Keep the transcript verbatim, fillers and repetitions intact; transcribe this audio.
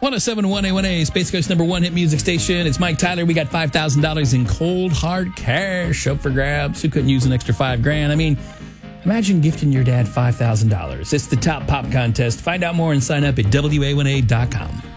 one oh seven point one A one A, Space Coast number one hit music station. It's Mike Tyler. We got five thousand dollars in cold, hard cash up for grabs. Who couldn't use an extra five grand? I mean, imagine gifting your dad five thousand dollars. It's the Top Pop Contest. Find out more and sign up at W A one A dot com.